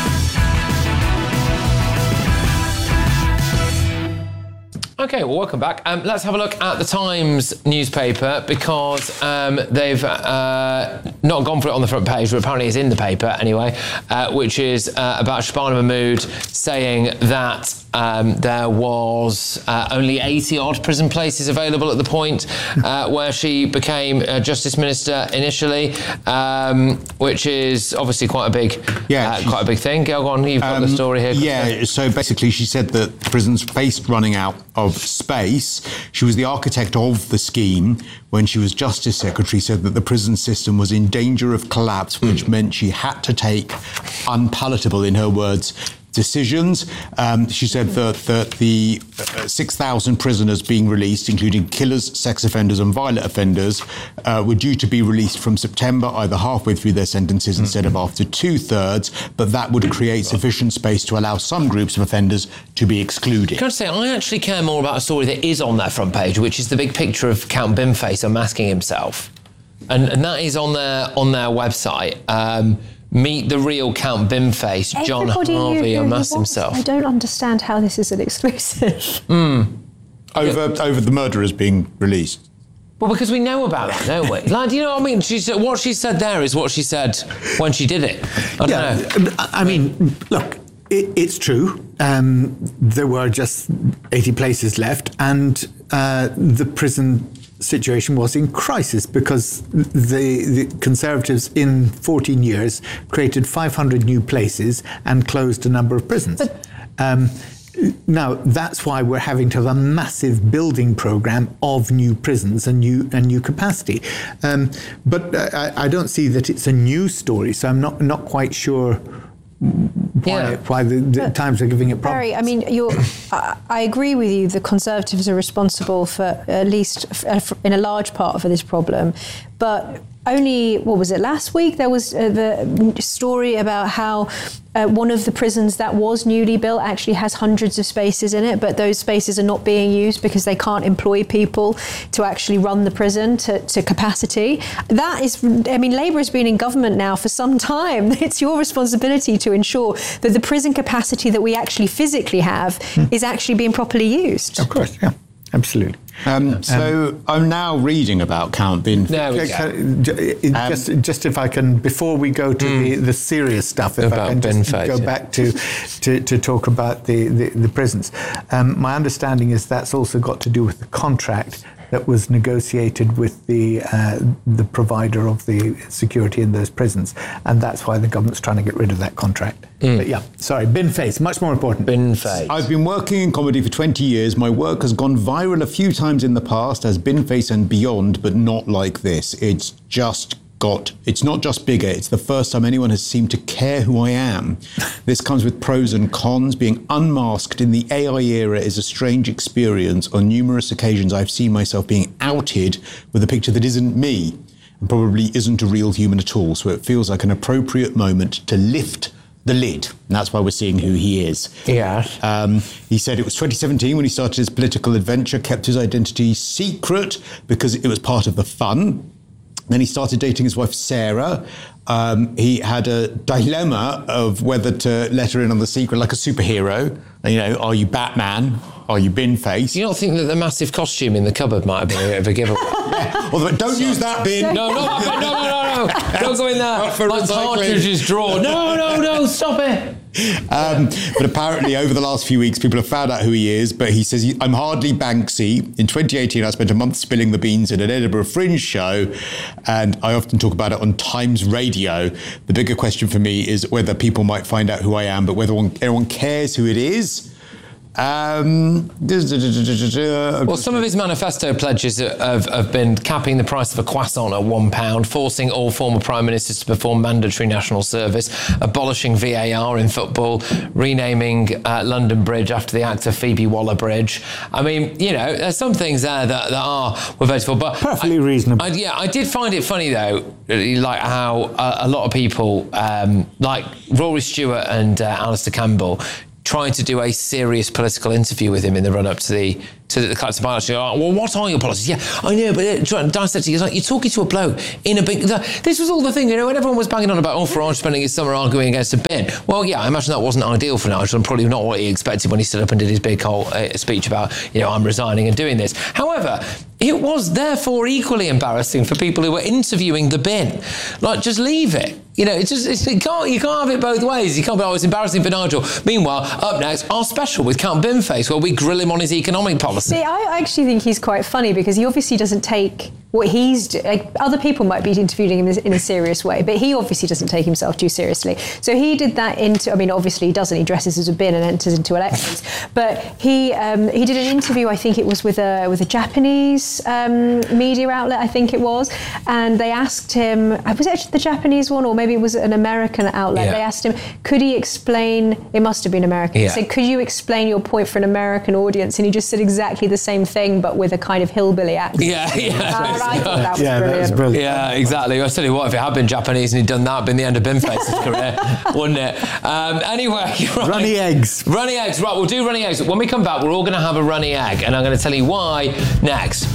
Okay, well, welcome back. Um, let's have a look at the Times newspaper because um, they've uh, not gone for it on the front page, but apparently it's in the paper anyway, uh, which is uh, about Shabana Mahmood saying that um, there was uh, only eighty odd prison places available at the point uh, where she became uh, Justice Minister initially, um, which is obviously quite a big, yeah, uh, quite a big thing. Go on, you've got um, the story here. Yeah, so basically she said that prisons faced running out of space. She was the architect of the scheme when she was Justice Secretary, said that the prison system was in danger of collapse, which mm. meant she had to take unpalatable, in her words, decisions. Um, she said that, that the uh, six thousand prisoners being released, including killers, sex offenders and violent offenders, uh, were due to be released from September, either halfway through their sentences mm-hmm. instead of after two-thirds, but that would create sufficient space to allow some groups of offenders to be excluded. Can I say, I actually care more about a story that is on that front page, which is the big picture of Count Binface unmasking himself. And, and that is on their, on their website. Um, Meet the real Count Binface. John Everybody Harvey unmasked wants, himself. I don't understand how this is an exclusive. Mm. Over, yeah. over the murderers being released. Well, because we know about that, don't we? Like, do you know what I mean? She said, what she said there is what she said when she did it. I don't yeah, know. I mean, look, it, it's true. Um, there were just eighty places left, and uh, the prison situation was in crisis because the, the Conservatives in fourteen years created five hundred new places and closed a number of prisons. Um, now, that's why we're having to have a massive building programme of new prisons and new and new capacity. Um, but I, I don't see that it's a news story, so I'm not not quite sure why, Yeah. why the, the Times are giving it problems. Barry, I mean, you're, I, I agree with you. The Conservatives are responsible for at least f- in a large part for this problem, but only, what was it, last week there was uh, the story about how uh, one of the prisons that was newly built actually has hundreds of spaces in it, but those spaces are not being used because they can't employ people to actually run the prison to, to capacity. That is, I mean, Labour has been in government now for some time. It's your responsibility to ensure that the prison capacity that we actually physically have hmm. is actually being properly used. Of course, yeah. Absolutely. Um, so um, I'm now reading about Count Binface. There we go. Um, just, just if I can, before we go to mm, the, the serious stuff, if about I can just Binface, go yeah. back to, to, to talk about the, the, the prisons. Um, my understanding is that's also got to do with the contract that was negotiated with the uh, the provider of the security in those prisons, and that's why the government's trying to get rid of that contract. Mm. But yeah, sorry, Binface, much more important. Binface. I've been working in comedy for twenty years. My work has gone viral a few times in the past as Binface and beyond, but not like this. It's just got, it's not just bigger, it's the first time anyone has seemed to care who I am. This comes with pros and cons. Being unmasked in the A I era is a strange experience. On numerous occasions, I've seen myself being outed with a picture that isn't me. and probably isn't a real human at all. So it feels like an appropriate moment to lift the lid. And that's why we're seeing who he is. Yeah. Um, he said it was twenty seventeen when he started his political adventure, kept his identity secret because it was part of the fun. Then he started dating his wife, Sarah. Um, he had a dilemma of whether to let her in on the secret like a superhero. You know, are you Batman? Are you Bin-Face? You don't think that the massive costume in the cupboard might have been a bit of a giveaway? Yeah. Although, don't use that bin. No, not that bin. No, no, no, no. Don't go in there. My partridge is drawn. No, no, no, stop it. Um, but apparently over the last few weeks, people have found out who he is. But he says, I'm hardly Banksy. In twenty eighteen, I spent a month spilling the beans at an Edinburgh Fringe show. And I often talk about it on Times Radio. The bigger question for me is whether people might find out who I am, but whether one, everyone cares who it is. Um, well, some of his manifesto pledges have, have been capping the price of a croissant at one pound, forcing all former prime ministers to perform mandatory national service, abolishing V A R in football, renaming uh, London Bridge after the actor Phoebe Waller-Bridge. I mean, you know, there's some things there that, that are we're voted for, but perfectly I, reasonable. I, yeah, I did find it funny though, like how uh, a lot of people, um, like Rory Stewart and uh, Alistair Campbell, trying to do a serious political interview with him in the run-up to the to the collective by-election. Oh, well, what are your policies? Yeah, I know, but uh, dissecting is like you're talking to a bloke in a big. The, this was all the thing, you know, when everyone was banging on about oh, Farage spending his summer arguing against a bin. Well, yeah, I imagine that wasn't ideal for Nigel, and probably not what he expected when he stood up and did his big whole uh, speech about, you know, I'm resigning and doing this. However, it was therefore equally embarrassing for people who were interviewing the bin. Like, just leave it. You know, it's just it's, it can't you can't have it both ways. You can't be, oh, it's embarrassing for Nigel. Meanwhile, up next, our special with Count Binface, where we grill him on his economic policy. See, I actually think he's quite funny because he obviously doesn't take what he's doing. Like, other people might be interviewing him in a serious way, but he obviously doesn't take himself too seriously. So he did that into, I mean, obviously he doesn't. He dresses as a bin and enters into elections. But he um, he did an interview, I think it was with a with a Japanese um, media outlet, I think it was, and they asked him, was it actually the Japanese one or maybe it was an American outlet? Yeah. They asked him, could he explain, it must have been American, yeah. He said, could you explain your point for an American audience? And he just said exactly the same thing, but with a kind of hillbilly accent. Yeah, yeah. And I thought that was yeah, brilliant. that was brilliant. Yeah, exactly. I tell you what, if it had been Japanese and he'd done that, it'd been the end of Binface's career, wouldn't it? Um, anyway, right. Runny eggs. Runny eggs. Right, we'll do runny eggs. When we come back, we're all going to have a runny egg, and I'm going to tell you why next.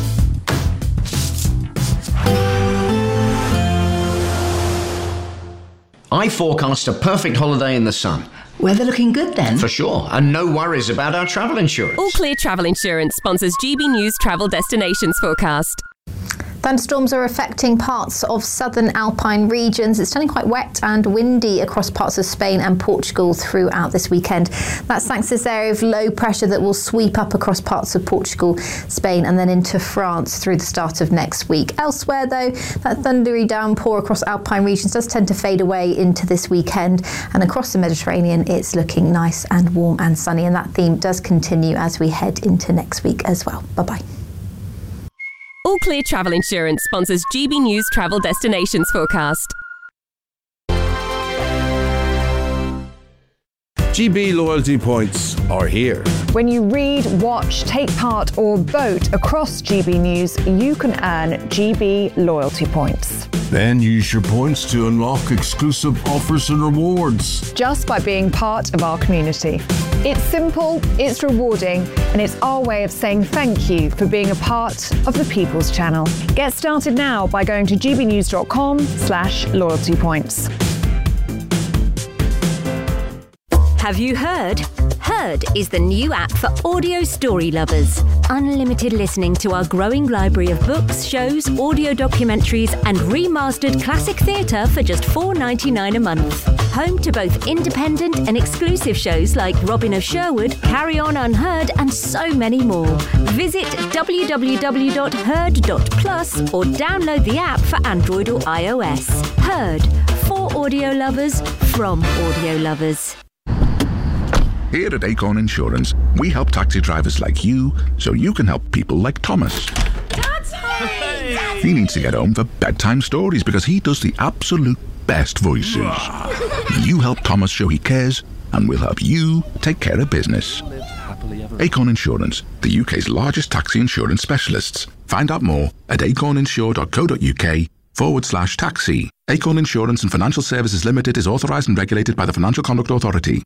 I forecast a perfect holiday in the sun. Weather looking good then? For sure, and no worries about our travel insurance. All Clear Travel Insurance sponsors G B News Travel Destinations Forecast. Thunderstorms are affecting parts of southern Alpine regions. It's turning quite wet and windy across parts of Spain and Portugal throughout this weekend. That's thanks to this area of low pressure that will sweep up across parts of Portugal, Spain and then into France through the start of next week. Elsewhere though, that thundery downpour across Alpine regions does tend to fade away into this weekend, and across the Mediterranean it's looking nice and warm and sunny, and that theme does continue as we head into next week as well. Bye-bye. All Clear Travel Insurance sponsors G B News Travel Destinations Forecast. G B loyalty points are here. When you read, watch, take part or vote across G B News, you can earn G B loyalty points. Then use your points to unlock exclusive offers and rewards. Just by being part of our community. It's simple, it's rewarding, and it's our way of saying thank you for being a part of the People's Channel. Get started now by going to gbnews.com slash loyalty points. Have you heard? Heard is the new app for audio story lovers. Unlimited listening to our growing library of books, shows, audio documentaries, and remastered classic theatre for just four dollars ninety-nine a month. Home to both independent and exclusive shows like Robin of Sherwood, Carry On Unheard, and so many more. Visit w w w dot heard dot plus or download the app for Android or iOS. Heard, for audio lovers, from audio lovers. Here at Acorn Insurance, we help taxi drivers like you so you can help people like Thomas. Hey. He needs to get home for bedtime stories because he does the absolute best voices. You help Thomas show he cares, and we'll help you take care of business. Acorn Insurance, the U K's largest taxi insurance specialists. Find out more at acorn insure dot co dot u k forward slash taxi. Acorn Insurance and Financial Services Limited is authorised and regulated by the Financial Conduct Authority.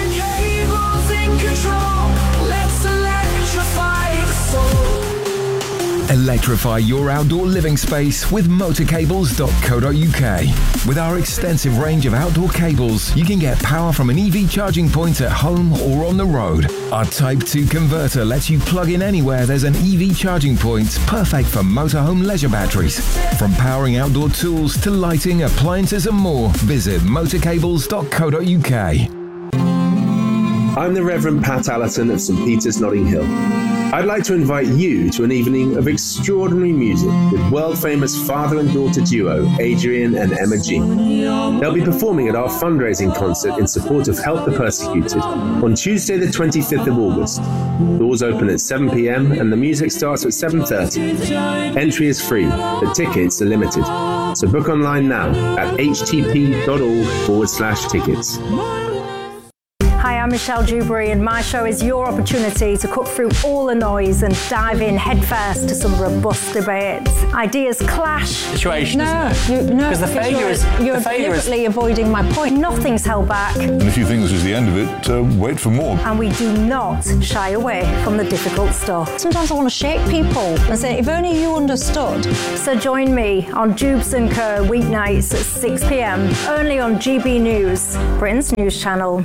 Electrify your outdoor living space with motor cables dot co dot U K. With our extensive range of outdoor cables, you can get power from an E V charging point at home or on the road. Our Type two converter lets you plug in anywhere there's an E V charging point, perfect for motorhome leisure batteries. From powering outdoor tools to lighting, appliances and more, visit motor cables dot co dot U K. I'm the Reverend Pat Allerton of St Peter's, Notting Hill. I'd like to invite you to an evening of extraordinary music with world-famous father and daughter duo Adrian and Emma G. They'll be performing at our fundraising concert in support of Help the Persecuted on Tuesday the twenty-fifth of August. Doors open at seven p.m. and the music starts at seven thirty. Entry is free, but tickets are limited. So book online now at htp.org forward slash tickets. Hi, I'm Michelle Dewberry, and my show is your opportunity to cut through all the noise and dive in headfirst to some robust debates. Ideas clash. Situation, no, isn't it? You, no, Because the failure you're, is- you're the failure is- deliberately avoiding my point. Nothing's held back, And if you think this is the end of it, uh, wait for more. and we do not shy away from the difficult stuff. Sometimes I want to shake people and say, if only you understood. So join me on Jubes and Co. weeknights at six p.m. only on G B News, Britain's news channel.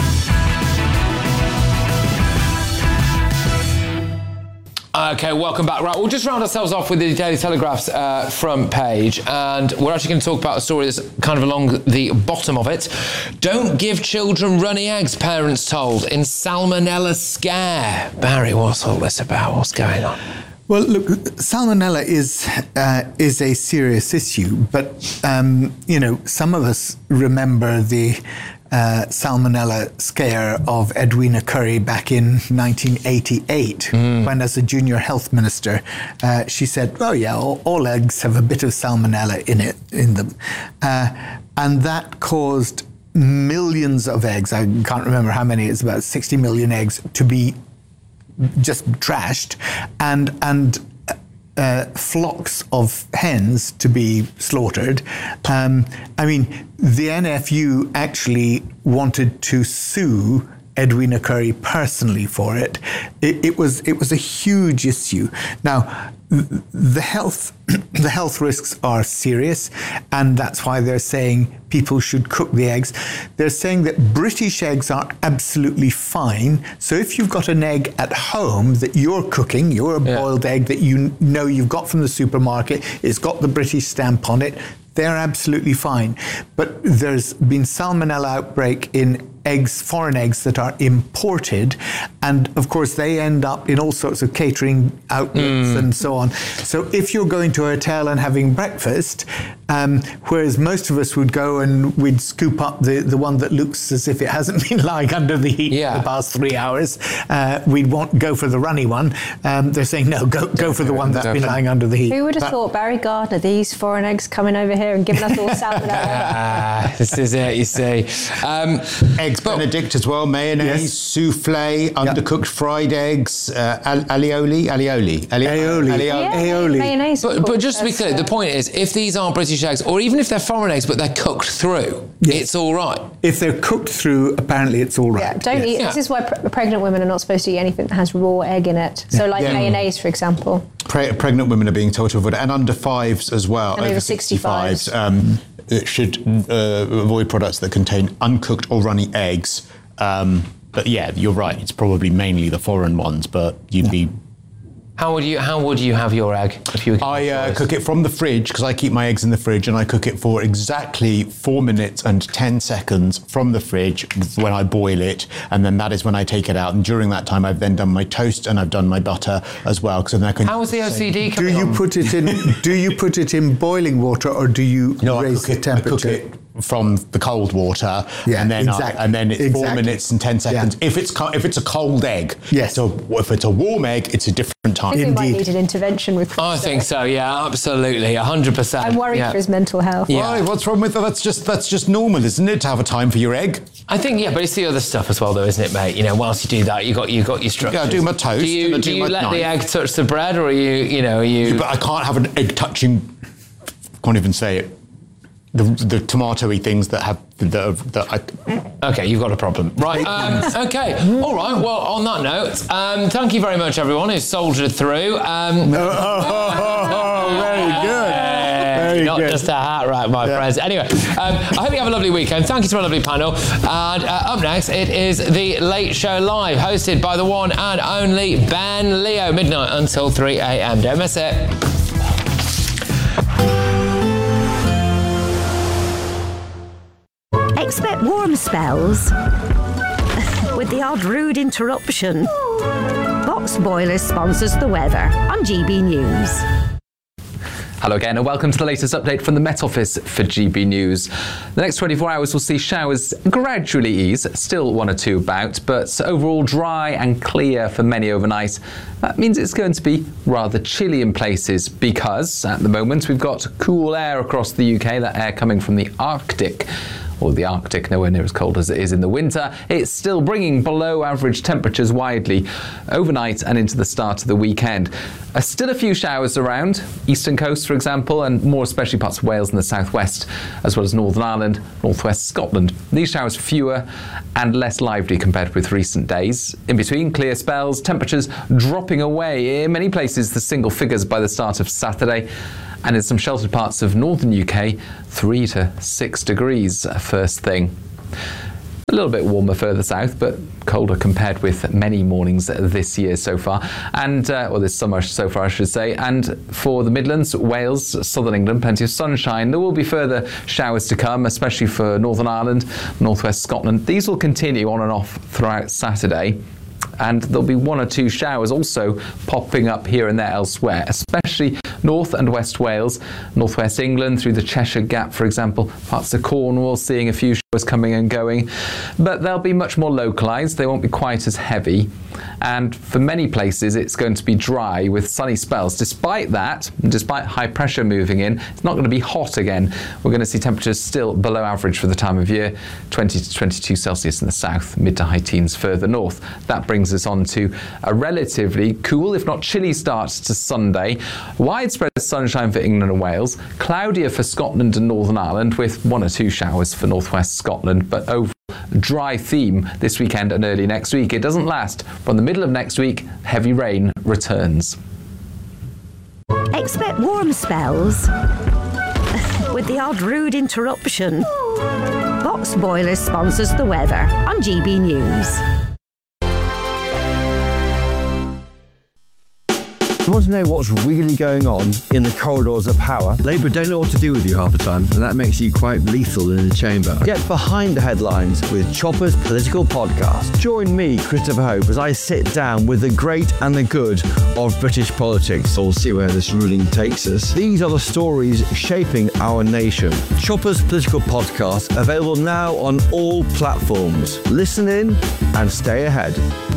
Okay, welcome back. Right, we'll just round ourselves off with the Daily Telegraph's uh, front page, and we're actually going to talk about a story that's kind of along the bottom of it. Don't give children runny eggs, parents told, in salmonella scare. Barry, what's all this about? What's going on? Well, look, salmonella is uh, is a serious issue, but um, you know, some of us remember the uh, salmonella scare of Edwina Currie back in nineteen eighty-eight, mm. when, as a junior health minister, uh, she said, "Oh yeah, all, all eggs have a bit of salmonella in it in them," uh, and that caused millions of eggs. I can't remember how many. It's about sixty million eggs to be just trashed, and and uh, flocks of hens to be slaughtered. Um, I mean, the N F U actually wanted to sue Edwina Currie personally for it. It, it was it was a huge issue. Now, the health the health risks are serious, and that's why they're saying people should cook the eggs. They're saying that British eggs are absolutely fine. So if you've got an egg at home that you're cooking, you're a boiled egg that you know you've got from the supermarket, it's got the British stamp on it, they're absolutely fine. But there's been salmonella outbreak in eggs, foreign eggs that are imported, and of course they end up in all sorts of catering outlets mm. and so on. So if you're going to a hotel and having breakfast, um, whereas most of us would go and we'd scoop up the, the one that looks as if it hasn't been lying under the heat yeah. for the past three hours, uh, we'd want go for the runny one. Um, they're saying no, go go for the one that's been lying under the heat. Who would have but, thought Barry Gardner, these foreign eggs coming over here and giving us all salmonella? This is it, you see. Um, eggs Benedict as well, mayonnaise, yes. souffle, undercooked yep. fried eggs, uh, alioli, alioli, alioli, aioli, yeah, aioli. Mayonnaise. But, but just to be clear, the point is, if these aren't British eggs, or even if they're foreign eggs, but they're cooked through, yes. it's all right. If they're cooked through, apparently it's all right. Yeah, don't yes. eat. Yeah. This is why pre- pregnant women are not supposed to eat anything that has raw egg in it. So, yeah. like yeah. mayonnaise, for example. Pre- pregnant women are being told to avoid it, and under fives as well, and over sixty-fives. Um, it should uh, avoid products that contain uncooked or runny eggs. Um, but yeah, you're right. It's probably mainly the foreign ones, but you'd yeah. be. How would you How would you have your egg if you were I uh, cook it from the fridge, because I keep my eggs in the fridge, and I cook it for exactly four minutes and ten seconds from the fridge when I boil it, and then that is when I take it out. And during that time, I've then done my toast and I've done my butter as well. Because then I can. How is the O C D coming Do you on? put it in? Do you put it in boiling water, or do you no, raise the it, temperature? I cook it from the cold water, yeah, and then exactly. I, and then it's exactly. four minutes and ten seconds. Yeah. If it's co- if it's a cold egg, yes. So if it's a warm egg, it's a different time. I think Indeed. we might need an intervention with. I think so. Yeah, absolutely, a hundred percent. I'm worried yeah. for his mental health. Yeah. Why? What's wrong with that? That's just that's just normal, isn't it? To have a time for your egg. I think yeah, but it's the other stuff as well, though, isn't it, mate? You know, whilst you do that, you got you got your structures. Yeah, I do my toast. Do you, and I do do you my let knife. the egg touch the bread, or are you you know are you? Yeah, but I can't have an egg touching can't even say it. The, the tomatoey things that have that, that I... Okay, you've got a problem, right? Um, okay, all right. Well, on that note, um, thank you very much, everyone who's soldiered through. Um, oh, oh, oh, very good. Very Not good. just a hat rack, my Yeah. friends. Anyway, um, I hope you have a lovely weekend. Thank you to my lovely panel. And uh, up next, it is The Late Show Live, hosted by the one and only Ben Leo, midnight until three a.m. Don't miss it. Expect warm spells with the odd rude interruption. Box Boilers sponsors the weather on G B News. Hello again and welcome to the latest update from the Met Office for G B News. The next twenty-four hours will see showers gradually ease, still one or two about, but overall dry and clear for many overnight. That means it's going to be rather chilly in places because at the moment we've got cool air across the U K, that air coming from the Arctic. Or the Arctic, nowhere near as cold as it is in the winter. It's still bringing below average temperatures widely overnight and into the start of the weekend. Uh, still a few showers around, eastern coast for example, and more especially parts of Wales and the southwest, as well as Northern Ireland, northwest Scotland. These showers fewer and less lively compared with recent days. In between, clear spells, temperatures dropping away in many places the single figures by the start of Saturday. And in some sheltered parts of northern U K, three to six degrees first thing. A little bit warmer further south, but colder compared with many mornings this year so far, and uh, or this summer so far, I should say. And for the Midlands, Wales, southern England, plenty of sunshine. There will be further showers to come, especially for Northern Ireland, northwest Scotland. These will continue on and off throughout Saturday. And there'll be one or two showers also popping up here and there elsewhere, especially North and West Wales, Northwest England through the Cheshire Gap, for example, parts of Cornwall seeing a few showers coming and going. But they'll be much more localised, they won't be quite as heavy. And for many places, it's going to be dry with sunny spells. Despite that, despite high pressure moving in, it's not going to be hot again. We're going to see temperatures still below average for the time of year, twenty to twenty-two Celsius in the south, mid to high teens further north. That brings us on to a relatively cool, if not chilly start to Sunday. Widespread sunshine for England and Wales, cloudier for Scotland and Northern Ireland with one or two showers for northwest Scotland, but over dry theme this weekend and early next week. It doesn't last. From the middle of next week, heavy rain returns. Expect warm spells with the odd rude interruption. Box Boilers sponsors the weather on G B News. You want to know what's really going on in the corridors of power? Labour don't know what to do with you half the time, and that makes you quite lethal in the chamber. Get behind the headlines with Chopper's Political Podcast. Join me, Christopher Hope, as I sit down with the great and the good of British politics. We'll see where this ruling takes us. These are the stories shaping our nation. Chopper's Political Podcast, available now on all platforms. Listen in and stay ahead.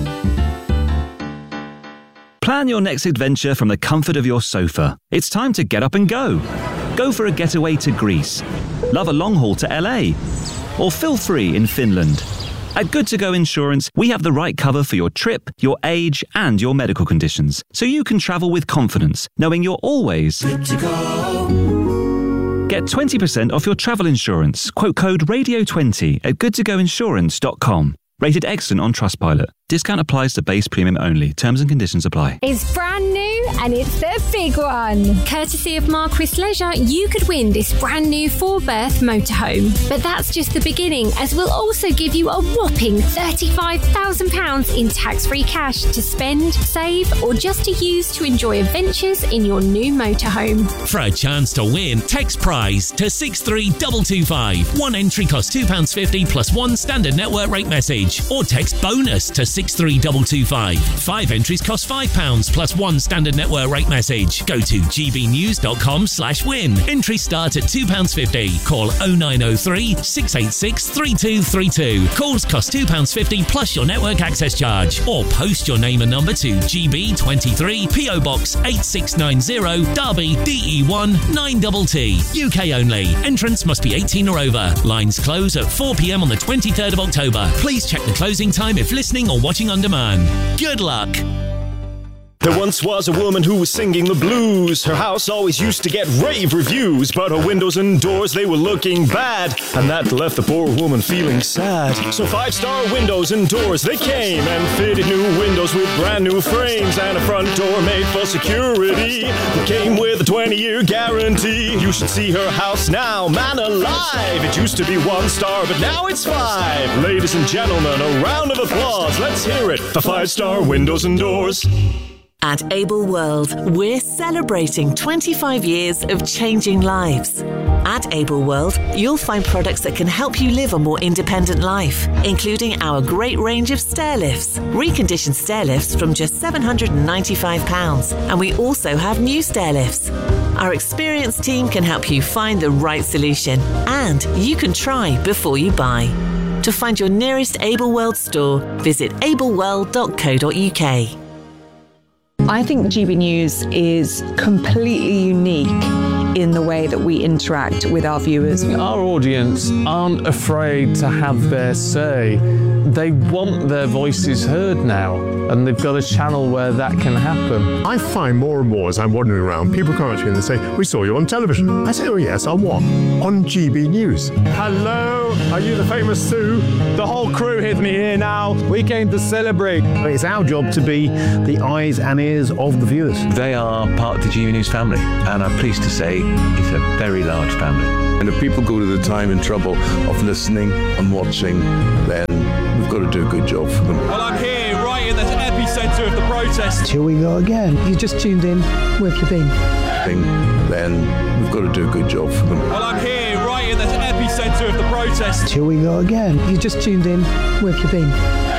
Plan your next adventure from the comfort of your sofa. It's time to get up and go. Go for a getaway to Greece. Love a long haul to L A. Or feel free in Finland. At Good To Go Insurance, we have the right cover for your trip, your age, and your medical conditions, so you can travel with confidence, knowing you're always good to go. Get twenty percent off your travel insurance. Quote code radio twenty at good to go insurance dot com. Rated excellent on Trustpilot. Discount applies to base premium only. Terms and conditions apply. It's brand new and it's the big one. Courtesy of Marquis Leisure, you could win this brand new four-berth motorhome. But that's just the beginning, as we'll also give you a whopping thirty-five thousand pounds in tax-free cash to spend, save, or just to use to enjoy adventures in your new motorhome. For a chance to win, text prize to six three two two five. One entry costs two pounds fifty plus one standard network rate message. Or text bonus to six three two two five. Five entries cost five pounds plus one standard network rate message. Go to gbnews.com slash win. Entries start at two pounds fifty. Call oh nine oh three, six eight six, three two three two. Calls cost two pounds fifty plus your network access charge. Or post your name and number to G B twenty-three, P O Box eight six nine zero, Derby, D E one nine T T. U K only. Entrance must be eighteen or over. Lines close at four p.m. on the twenty-third of October. Please check the closing time if listening or watching on demand. Good luck. There once was a woman who was singing the blues. Her house always used to get rave reviews, but her windows and doors, they were looking bad, and that left the poor woman feeling sad. So Five Star Windows and Doors, they came and fitted new windows with brand new frames and a front door made for security that came with a twenty-year guarantee. You should see her house now, man alive. It used to be one star, but now it's five. Ladies and gentlemen, a round of applause. Let's hear it for Five Star Windows and Doors. At Able World, we're celebrating twenty-five years of changing lives. At Able World, you'll find products that can help you live a more independent life, including our great range of stair lifts, reconditioned stair lifts from just seven hundred ninety-five pounds, and we also have new stair lifts. Our experienced team can help you find the right solution, and you can try before you buy. To find your nearest Able World store, visit able world dot co dot u k. I think G B News is completely unique in the way that we interact with our viewers. Our audience aren't afraid to have their say. They want their voices heard now, and they've got a channel where that can happen. I find more and more as I'm wandering around, people come up to me and they say, "We saw you on television." I say, "Oh yes, on what?" "On G B News." Hello, are you the famous Sue? The whole crew with me here now. We came to celebrate. It's our job to be the eyes and ears of the viewers. They are part of the G B News family, and I'm pleased to say it's a very large family. And if people go to the time and trouble of listening and watching, then we've got to do a good job for them. Well, I'm here right in the epicentre of the protest. Till we go again. You just tuned in. Where have you been? Then we've got to do a good job for them. Well, I'm here right in the epicentre of the protest. Till we go again. You just tuned in. Where have you been?